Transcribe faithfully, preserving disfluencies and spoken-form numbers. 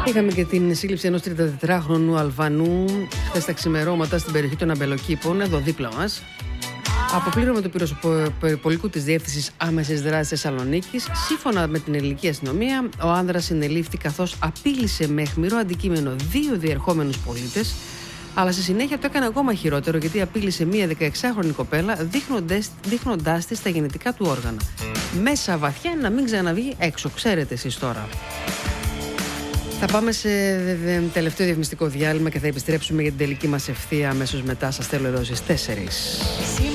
Είχαμε και την σύλληψη ενός τριαντατετράχρονου Αλβανού χθες τα ξημερώματα στην περιοχή των Αμπελοκήπων, εδώ δίπλα μας. Αποπλήρωμε του πυροσωπολικού της Διεύθυνσης Άμεσης Δράσης Θεσσαλονίκης. Σύμφωνα με την ελληνική αστυνομία, ο άνδρας συνελήφθη καθώς απείλησε με αιχμηρό αντικείμενο δύο διερχόμενους πολίτες, αλλά στη συνέχεια το έκανε ακόμα χειρότερο, γιατί απείλησε μία δεκαεξάχρονη κοπέλα δείχνοντας, δείχνοντάς της τα γεννητικά του όργανα. Μέσα βαθιά να μην ξαναβγεί έξω, ξέρετε εσείς τώρα. Θα πάμε σε τελευταίο διαφημιστικό διάλειμμα και θα επιστρέψουμε για την τελική μας ευθεία αμέσως μετά. Σας θέλω εδώ στις τέσσερις.